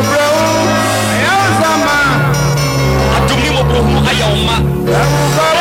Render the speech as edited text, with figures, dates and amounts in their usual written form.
bro, ayaw sama. Aduh ni mo bro mo ayaw ma. Kamu